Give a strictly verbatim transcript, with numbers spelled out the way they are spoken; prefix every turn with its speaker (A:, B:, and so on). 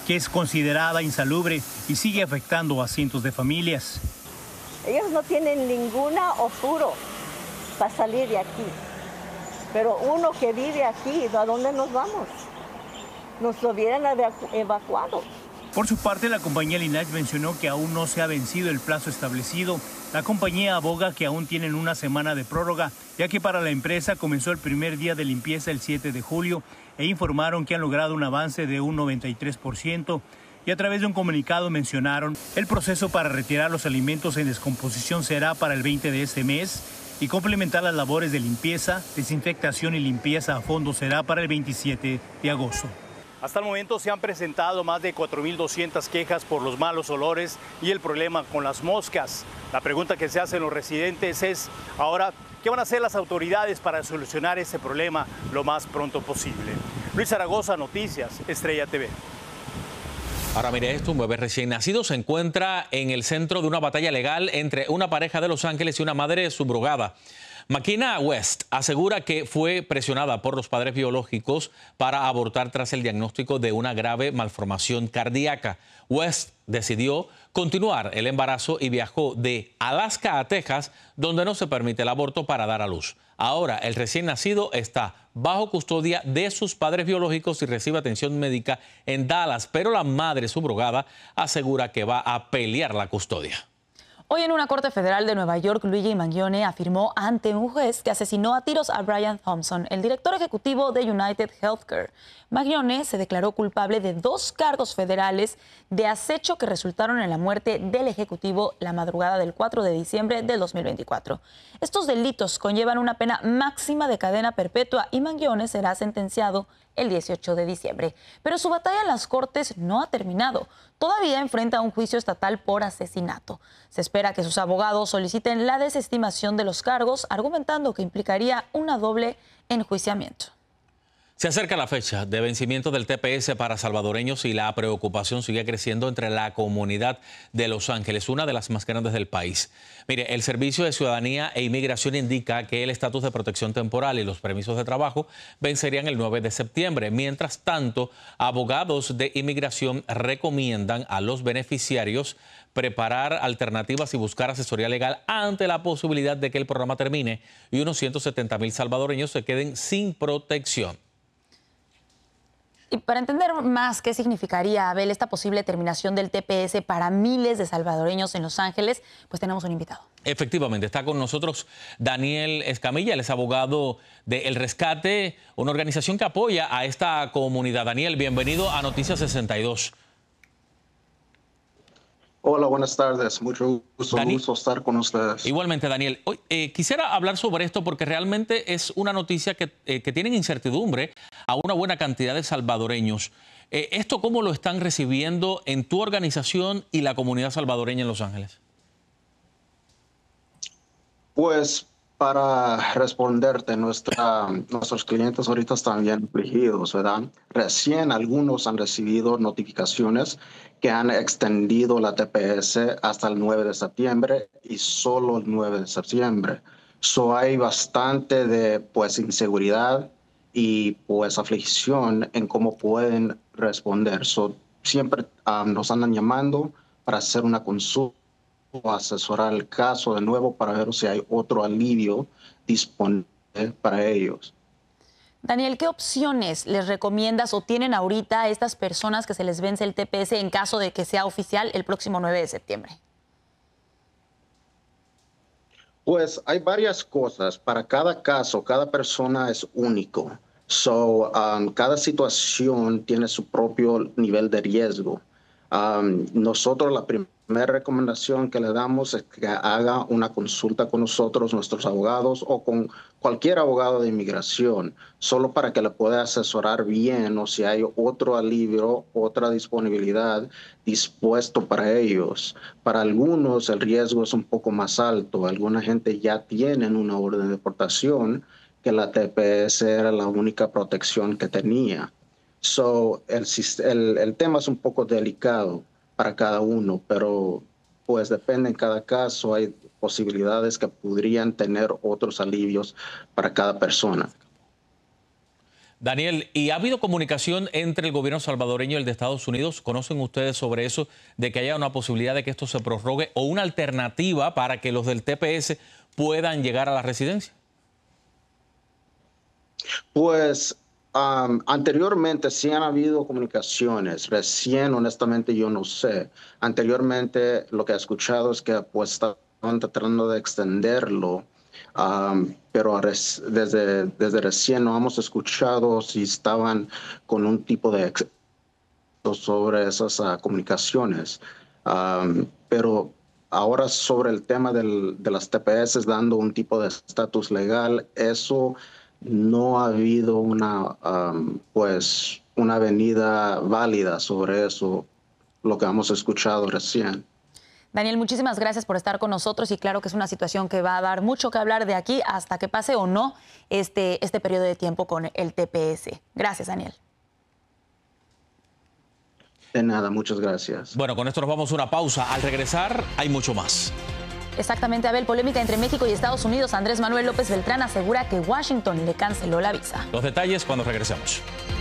A: que es considerada insalubre y sigue afectando a cientos de familias.
B: Ellos no tienen ninguna apuro para salir de aquí, pero uno que vive aquí, ¿a dónde nos vamos? Nos hubieran evacuado.
A: Por su parte, la compañía Lineage mencionó que aún no se ha vencido el plazo establecido. La compañía aboga que aún tienen una semana de prórroga, ya que para la empresa comenzó el primer día de limpieza el siete de julio e informaron que han logrado un avance de un noventa y tres por ciento. Y a través de un comunicado mencionaron el proceso para retirar los alimentos en descomposición será para el veinte de este mes y complementar las labores de limpieza, desinfectación y limpieza a fondo será para el veintisiete de agosto. Hasta el momento se han presentado más de cuatro mil doscientas quejas por los malos olores y el problema con las moscas. La pregunta que se hacen los residentes es, ahora, ¿qué van a hacer las autoridades para solucionar ese problema lo más pronto posible? Luis Zaragoza, Noticias, Estrella T V.
C: Ahora mire esto, un bebé recién nacido se encuentra en el centro de una batalla legal entre una pareja de Los Ángeles y una madre subrogada. Makina West asegura que fue presionada por los padres biológicos para abortar tras el diagnóstico de una grave malformación cardíaca. West decidió continuar el embarazo y viajó de Alaska a Texas, donde no se permite el aborto, para dar a luz. Ahora el recién nacido está bajo custodia de sus padres biológicos y recibe atención médica en Dallas, pero la madre subrogada asegura que va a pelear la custodia.
D: Hoy en una corte federal de Nueva York, Luigi Mangione afirmó ante un juez que asesinó a tiros a Brian Thompson, el director ejecutivo de United Healthcare. Mangione se declaró culpable de dos cargos federales de acecho que resultaron en la muerte del ejecutivo la madrugada del cuatro de diciembre del dos mil veinticuatro. Estos delitos conllevan una pena máxima de cadena perpetua y Mangione será sentenciado el dieciocho de diciembre. Pero su batalla en las cortes no ha terminado. Todavía enfrenta un juicio estatal por asesinato. Se espera que sus abogados soliciten la desestimación de los cargos, argumentando que implicaría una doble enjuiciamiento.
C: Se acerca la fecha de vencimiento del T P S para salvadoreños y la preocupación sigue creciendo entre la comunidad de Los Ángeles, una de las más grandes del país. Mire, el Servicio de Ciudadanía e Inmigración indica que el estatus de protección temporal y los permisos de trabajo vencerían el nueve de septiembre. Mientras tanto, abogados de inmigración recomiendan a los beneficiarios preparar alternativas y buscar asesoría legal ante la posibilidad de que el programa termine y unos ciento setenta mil salvadoreños se queden sin protección.
D: Y para entender más qué significaría, Abel, esta posible terminación del T P S para miles de salvadoreños en Los Ángeles, pues tenemos un invitado.
C: Efectivamente, está con nosotros Daniel Escamilla, él es abogado de El Rescate, una organización que apoya a esta comunidad. Daniel, bienvenido a Noticias sesenta y dos.
E: Hola, buenas tardes. Mucho gusto,
C: Dani,
E: gusto estar con ustedes.
C: Igualmente, Daniel. Hoy, eh, quisiera hablar sobre esto porque realmente es una noticia que, eh, que tiene incertidumbre a una buena cantidad de salvadoreños. Eh, ¿Esto cómo lo están recibiendo en tu organización y la comunidad salvadoreña en Los Ángeles?
E: Pues para responderte, nuestra, nuestros clientes ahorita están bien afligidos, ¿verdad? Recién algunos han recibido notificaciones que han extendido la T P S hasta el nueve de septiembre y solo el nueve de septiembre. So hay bastante de pues inseguridad y pues aflicción en cómo pueden responder. So siempre um, nos andan llamando para hacer una consulta o asesorar el caso de nuevo para ver si hay otro alivio disponible para ellos.
D: Daniel, ¿qué opciones les recomiendas o tienen ahorita a estas personas que se les vence el T P S en caso de que sea oficial el próximo nueve de septiembre?
E: Pues hay varias cosas. Para cada caso, cada persona es único. So, um, cada situación tiene su propio nivel de riesgo. Um, nosotros la primera recomendación que le damos es que haga una consulta con nosotros, nuestros abogados, o con cualquier abogado de inmigración, solo para que le pueda asesorar bien o si hay otro alivio, otra disponibilidad dispuesto para ellos. Para algunos el riesgo es un poco más alto. Alguna gente ya tiene una orden de deportación que la T P S era la única protección que tenía. So, el, el, el tema es un poco delicado para cada uno, pero pues depende en cada caso. Hay posibilidades que podrían tener otros alivios para cada persona.
C: Daniel, ¿y ha habido comunicación entre el gobierno salvadoreño y el de Estados Unidos? ¿Conocen ustedes sobre eso, de que haya una posibilidad de que esto se prorrogue o una alternativa para que los del T P S puedan llegar a la residencia?
E: Pues um, anteriormente sí han habido comunicaciones. Recién, honestamente, yo no sé. Anteriormente lo que he escuchado es que pues estaban tratando de extenderlo. Um, pero desde, desde recién no hemos escuchado si estaban con un tipo de sobre esas uh, comunicaciones. Um, pero ahora sobre el tema del, de las T P S dando un tipo de estatus legal, eso no ha habido una, um, pues, una venida válida sobre eso, lo que hemos escuchado recién.
D: Daniel, muchísimas gracias por estar con nosotros y claro que es una situación que va a dar mucho que hablar de aquí hasta que pase o no este, este periodo de tiempo con el T P S. Gracias, Daniel.
E: De nada, muchas gracias.
C: Bueno, con esto nos vamos a una pausa. Al regresar hay mucho más.
D: Exactamente, Abel. Polémica entre México y Estados Unidos. Andrés Manuel López Beltrán asegura que Washington le canceló la visa.
C: Los detalles cuando regresemos.